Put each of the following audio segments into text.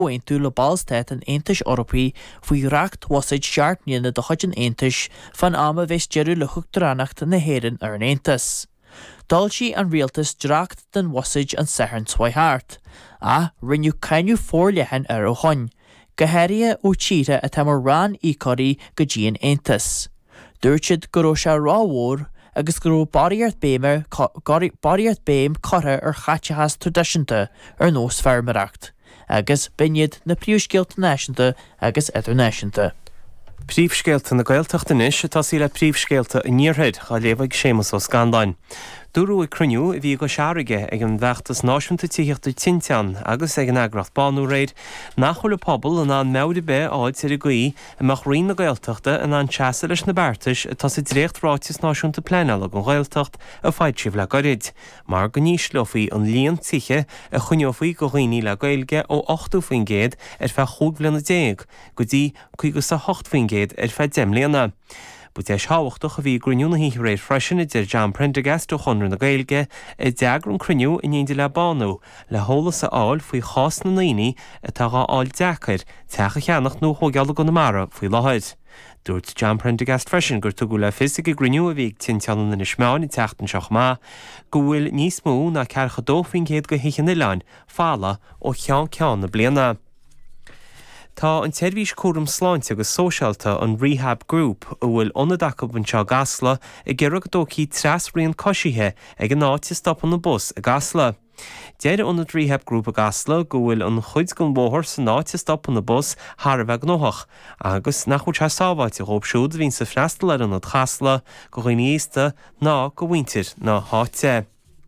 Ein tú le balstait an Aontais Eorpaí faoi reacht wasaid seaartníonna do chuid an Aontais fan ama bheits deireadh le chuachtaranacht na hÉireann ar an Aontas. Dul sí an rialtas dreacht den wasaid an saithern twaithart, a rinneú cainniú fórlehan ar ó chun, gohéiria ó tíre a tamar rán ícorí go dtí an Aontas. Dúirt go raibh sé rámhór agus go raibh bariart béim cortha ar chaitehas tradiisianta ar nós fearmaracht, agus biniad na príomhscéalta náisiúnta agus idirnáisiúnta. Príomhscéalta na Gaeltachta níos atá sí le príomhscéalta in níorthaid a léamhaigh Séamus ó Scandáin. Dúrú cruniú bhí go seairige ag an bheachtas náisiúnta tíochtta Tintean agus ag an agracht banú réid nach chula pobl an an meabhda be áid ar a gaí amach rion na Gaeltachta an an teasa leis na beartais atá sa dréocht ráitis náisiúnta pleanála go Gaeltacht a fáid sibh le gorid. Mar go níos leofaí an líon tíche a chuneofaí go dhaoine le Gaeilge ó 8 faoin géad ar feadh 5 bliana 10, go dtí 8 faoin géad ar feadh 10 bliana. But é seáhachtach a bhí gruniúna hí réir freisin idir Jan Prendergast ó chunir na Gaeilge i deagra an cruniú in éidir le banú le hólas a áil faoi chás na naoine atá á áil deacair teacha cheannach nó thógeala go na mara faoi láthid. Dúirt Jan Prendergast freisin gur tugadh le fios go gruniú a bhíh Tinteanna na Smeáin i teachtain seach má, go bhfuil níos mó na cearcha 2 faoin géad go híchan i lein fála ó ceann na bliana. Tá an teirvís cuaram sláinte agus sóisialta an Rehab Group a bhfuil ionadacha an seo gasla i gcearradh dócí tras rion cosithe ag an áit stop an na bus a gasla. Deir an Rehab Group a gasla go bhfuil an chuid gon bóthir san áit stop an na bus thar bheith gnóthach, agus nach chuid sábhaite róbsúd hín sa freistal ar an chasla go chuoíosta ná go bhaintir ná háte.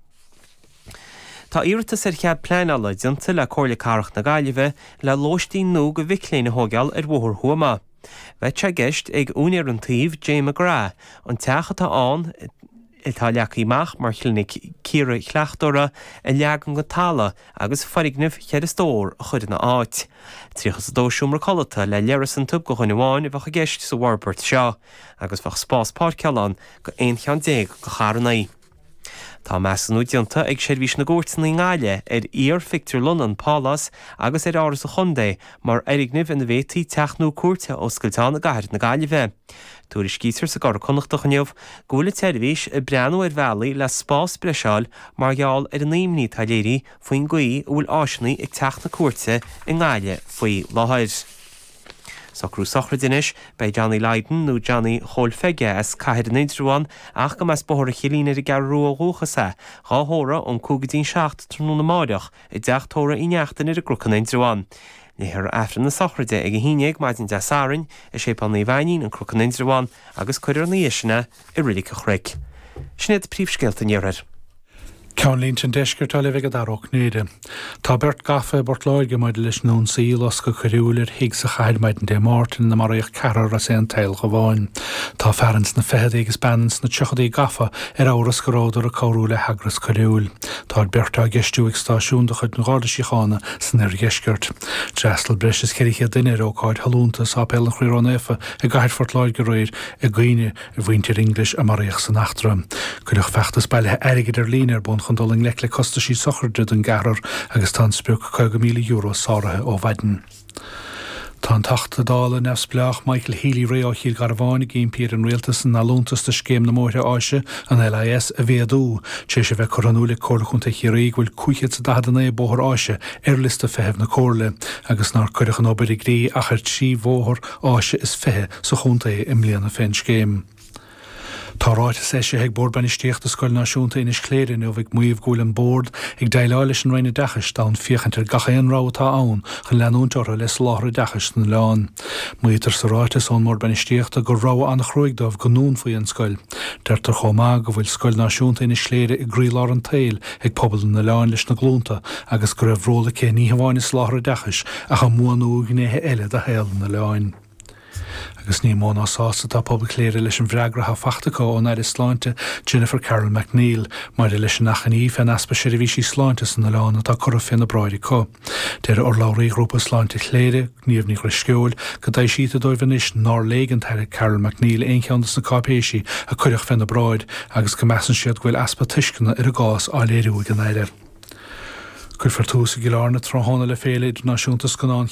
Tá iirtas ar chead pleanála dionta le cóirla carach na Gaillimhe le lóistí nó go bhicléine thógeal ar bhóthir thuama. Bheith sé gceist ag únar an taobh James McGrath an teachatá an itá leachaíach mar chluinnig Ciara Chleachtóra a leagan go talla agus farighnimh chead istóir a chuid na áit. Tríochas dóisiúmar colata le leras an tub go chuinháin i bhecha gceist sa Warbert seo, agus bheith spás páirceán go 1:10 go charnaí. Tá meassan údionta ag seirbhís na gúirtaí ngáile ar Victor Lunnan Pálas agus ar áras a chundé mar airígnimh in na bhétaí teachnú cuairte ó Scoilteáin na Gairid na Gaillimhe. Túir scítar sa gar connachtach aniuh gúla teirvís i breanú ar bhealaí le spás breisiáil mar gheall ar an naimní taléirí faoin gaí bhfuil áisinaí ag teach na cuairte i ngáile faoi láthir. Socrú sochra dinis bei Johnny Leiden nó Johnny Holfege as caiir an Idirúan ach go meas bothir a chilína i garú a rúchasa, ráthóra an 27 trúna na máideach i 10 tóra i neachtain ar a grúcan Idirúan. Níhir afran na sochraide ag a híineag maidin de sárin i sépan na bhainin an grúcan Idirúan agus chuidir na íisina i rilik a chric. Snéad príomhscéalta níorir. Ceanlín sin deisceart le bheith darach néide. Tá bert gafa bort láige maid leis nón síl os go chuúlir hiig sa chaid maidin de Martin na maríoch cearar a sé an tail go bháin. Tá ferans na fehad agus bannans na tuchadaí gafa ar áras go ráidir a cabhrú le hagras chuúil. Tá berta geistú ag stáisiún do chuid na gáda síchána san ar geisceart. Trestal breis is ceiríché duine ócáid halúnta sa pel an chríón éfa a gaiir fort láid go réir a gcuine a bhaintir English a maríoch san nachtra. Cuideach fechtas bailthe airigid ar lín ar bun chundoling le costa sí sochardid an garar agus tá spiúch €2,000 sáirithe ó Bhaidin. Tá an tachta dála nefs bleach Michael Healy ré á híl garabháinnig géimpír an réaltas an alúntas de scéim na móthe áise an LIS a bhéadú, sé sé bheith choranúla córlachúnta chiaí bhfuil cúchiad sa dadanna bóthir áise ar lista fehebh na córla, agus nar chuideach an obair i grí a chuir trí bhóthir áise is fethe sa chunta im líana féin scéim. Tá ráite sé sé ag bord banistíocht a Scoil Náisiúnta inis cléirin ó bhíh muomh gúil an bord ag daileáil leis an roinne dechas dá an fiochantar gachaon rátá ann chun leanúnteara les láthra dechas na leán. Muoitar sa ráite son mór banistíocht a gur rá annach roiigdómh go nún faoi an scoil. Deirtar chomá go bhfuil Scoil Náisiúnta inis cléire i grílár an tail ag pobl na leán leis na glúnta agus go raibh róla cé ní hamháin is láthra dechas a cha muanú gnéthe eile a héal na leáin. Agus ní móna sásta tá poblbal léire leis an bhreagratha fachtacá ón air sláinte Jennifer Carroll McNeil, mar leis an nachchaní fan aspa seirbhísí sláinte san na leán atá chur fin na braide có. Deir or láirí grúpa sláinte chléire, níomhní go sciúil, go dtí siad a dóibhanis ná légan teir Carroll McNeil éoncheantas na cápéisi a chuireach fin na braid agus go measan siad ghfuil aspa tuiscinna ar a gás á léirú gan éidir. gur fer túsa gilána tro hána le féile idirnáisiúntas go